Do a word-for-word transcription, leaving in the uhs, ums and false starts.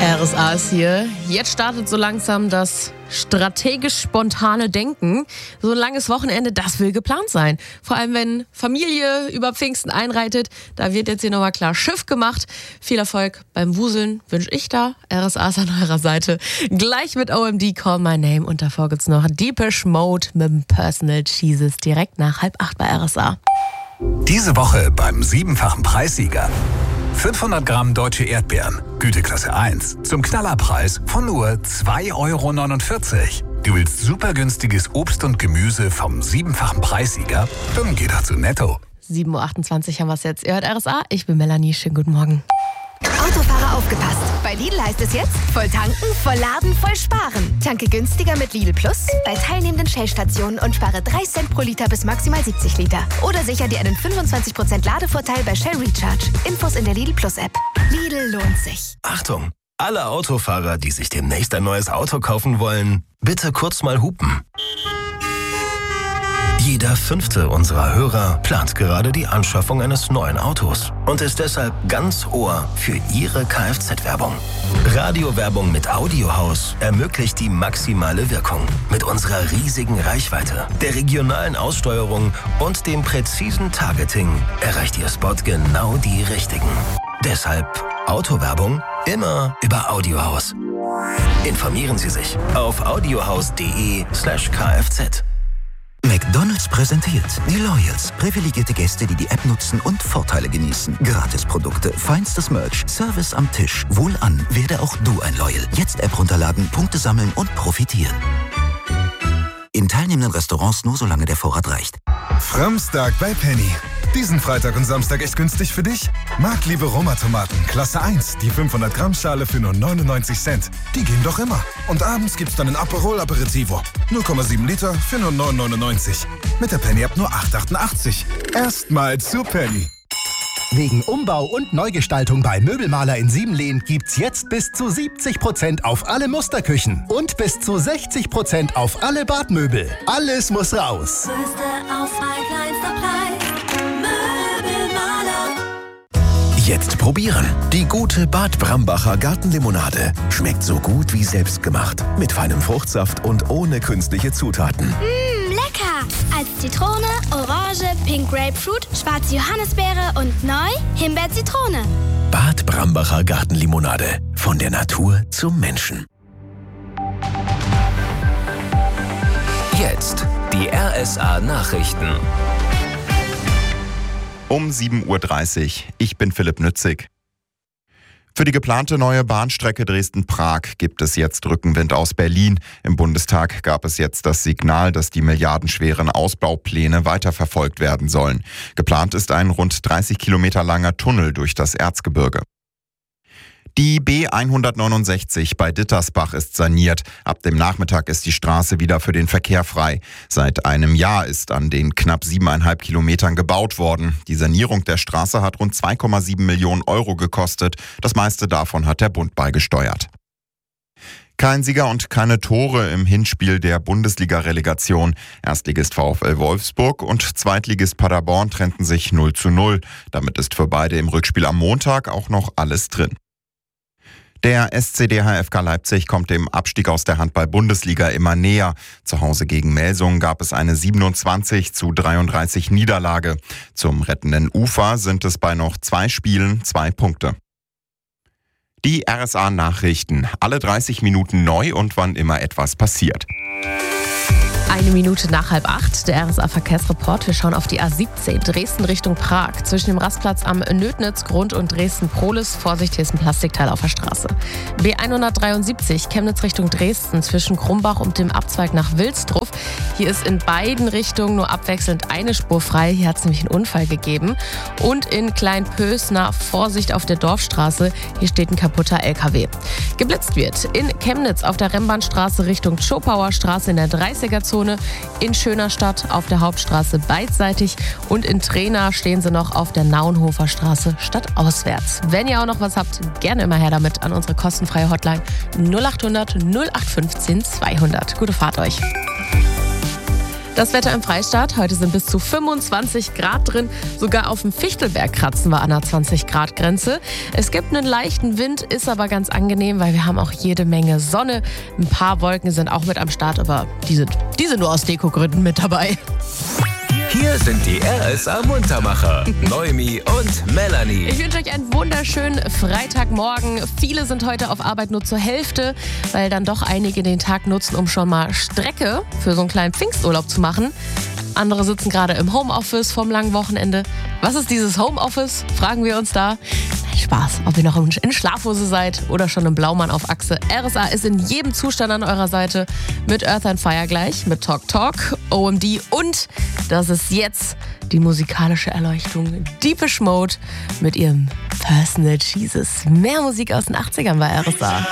R S A ist hier. Jetzt startet so langsam das strategisch spontane Denken. So ein langes Wochenende, das will geplant sein. Vor allem, wenn Familie über Pfingsten einreitet, da wird jetzt hier nochmal klar Schiff gemacht. Viel Erfolg beim Wuseln wünsche ich da. R S A ist an eurer Seite. Gleich mit O M D Call My Name und davor gibt's noch Deepish Mode mit dem Personal Jesus direkt nach halb acht bei R S A. Diese Woche beim siebenfachen Preissieger. fünfhundert Gramm deutsche Erdbeeren, Güteklasse eins, zum Knallerpreis von nur zwei Euro neunundvierzig. Du willst super günstiges Obst und Gemüse vom siebenfachen Preissieger? Dann geh doch zu Netto. sieben Uhr achtundzwanzig haben wir es jetzt. Ihr hört R S A, ich bin Melanie. Schönen guten Morgen. Autofahrer aufgepasst. Bei Lidl heißt es jetzt voll tanken, voll laden, voll sparen. Tanke günstiger mit Lidl Plus bei teilnehmenden Shell-Stationen und spare drei Cent pro Liter bis maximal siebzig Liter. Oder sicher dir einen fünfundzwanzig Prozent Ladevorteil bei Shell Recharge. Infos in der Lidl Plus App. Lidl lohnt sich. Achtung! Alle Autofahrer, die sich demnächst ein neues Auto kaufen wollen, bitte kurz mal hupen. Jeder fünfte unserer Hörer plant gerade die Anschaffung eines neuen Autos und ist deshalb ganz Ohr für Ihre Kfz-Werbung. Radiowerbung mit Audiohaus ermöglicht die maximale Wirkung. Mit unserer riesigen Reichweite, der regionalen Aussteuerung und dem präzisen Targeting erreicht Ihr Spot genau die Richtigen. Deshalb Autowerbung immer über Audiohaus. Informieren Sie sich auf audiohaus.de slash kfz. McDonald's präsentiert die Loyals. Privilegierte Gäste, die die App nutzen und Vorteile genießen. Gratisprodukte, feinstes Merch, Service am Tisch. Wohlan, werde auch du ein Loyal. Jetzt App runterladen, Punkte sammeln und profitieren. In teilnehmenden Restaurants nur solange der Vorrat reicht. Framstag bei Penny. Diesen Freitag und Samstag echt günstig für dich? Marktliebe Roma-Tomaten, Klasse eins, die fünfhundert Gramm Schale für nur neunundneunzig Cent. Die gehen doch immer. Und abends gibt's dann ein Aperol Aperitivo. null Komma sieben Liter für nur neun neunundneunzig. Mit der Penny-App nur acht achtundachtzig. Erstmal zu Penny. Wegen Umbau und Neugestaltung bei Möbelmaler in Siebenlehn gibt's jetzt bis zu siebzig Prozent auf alle Musterküchen und bis zu sechzig Prozent auf alle Badmöbel. Alles muss raus. Größte Auswahl, kleinster Preis. Möbelmaler. Jetzt probieren. Die gute Bad Brambacher Gartenlimonade. Schmeckt so gut wie selbst gemacht. Mit feinem Fruchtsaft und ohne künstliche Zutaten. Mmh, lecker! Als Zitrone, Orange, Pink Grapefruit, schwarze Johannisbeere und neu Himbeer-Zitrone. Bad Brambacher Gartenlimonade. Von der Natur zum Menschen. Jetzt die R S A Nachrichten. Um sieben Uhr dreißig. Ich bin Philipp Nützig. Für die geplante neue Bahnstrecke Dresden-Prag gibt es jetzt Rückenwind aus Berlin. Im Bundestag gab es jetzt das Signal, dass die milliardenschweren Ausbaupläne weiterverfolgt werden sollen. Geplant ist ein rund dreißig Kilometer langer Tunnel durch das Erzgebirge. Die B hundertneunundsechzig bei Dittersbach ist saniert. Ab dem Nachmittag ist die Straße wieder für den Verkehr frei. Seit einem Jahr ist an den knapp siebeneinhalb Kilometern gebaut worden. Die Sanierung der Straße hat rund zwei Komma sieben Millionen Euro gekostet. Das meiste davon hat der Bund beigesteuert. Kein Sieger und keine Tore im Hinspiel der Bundesliga-Relegation. Erstligist VfL Wolfsburg und Zweitligist Paderborn trennten sich null zu null. Damit ist für beide im Rückspiel am Montag auch noch alles drin. Der S C D H F K Leipzig kommt dem Abstieg aus der Handball-Bundesliga immer näher. Zu Hause gegen Melsungen gab es eine siebenundzwanzig zu dreiunddreißig Niederlage. Zum rettenden Ufer sind es bei noch zwei Spielen zwei Punkte. Die R S A-Nachrichten. Alle dreißig Minuten neu und wann immer etwas passiert. Eine Minute nach halb acht, der R S A-Verkehrsreport. Wir schauen auf die A siebzehn, Dresden Richtung Prag. Zwischen dem Rastplatz am Nödnitz-Grund und Dresden-Prohlis. Vorsicht, hier ist ein Plastikteil auf der Straße. B hundertdreiundsiebzig, Chemnitz Richtung Dresden. Zwischen Krumbach und dem Abzweig nach Wilsdruff. Hier ist in beiden Richtungen nur abwechselnd eine Spur frei. Hier hat es nämlich einen Unfall gegeben. Und in Kleinpösner, Vorsicht auf der Dorfstraße. Hier steht ein kaputter L K W. Geblitzt wird in Chemnitz auf der Rennbahnstraße Richtung Schopauer Straße in der dreißiger-Zone. In Schönerstadt auf der Hauptstraße beidseitig und in Trena stehen sie noch auf der Naunhofer Straße stadtauswärts. Wenn ihr auch noch was habt, gerne immer her damit an unsere kostenfreie Hotline null acht hundert null acht fünfzehn zweihundert. Gute Fahrt euch. Das Wetter im Freistaat. Heute sind bis zu fünfundzwanzig Grad drin. Sogar auf dem Fichtelberg kratzen wir an der zwanzig Grad Grenze. Es gibt einen leichten Wind, ist aber ganz angenehm, weil wir haben auch jede Menge Sonne. Ein paar Wolken sind auch mit am Start, aber die sind, die sind nur aus Dekogründen mit dabei. Hier sind die R S A-Muntermacher, Noemi und Melanie. Ich wünsche euch einen wunderschönen Freitagmorgen. Viele sind heute auf Arbeit nur zur Hälfte, weil dann doch einige den Tag nutzen, um schon mal Strecke für so einen kleinen Pfingsturlaub zu machen. Andere sitzen gerade im Homeoffice vom langen Wochenende. Was ist dieses Homeoffice? Fragen wir uns da. Spaß, ob ihr noch in Schlafhose seid oder schon im Blaumann auf Achse. R S A ist in jedem Zustand an eurer Seite mit Earth and Fire gleich, mit Talk Talk, O M D und das ist jetzt die musikalische Erleuchtung Deepish Mode mit ihrem Personal Jesus. Mehr Musik aus den achtzigern bei R S A.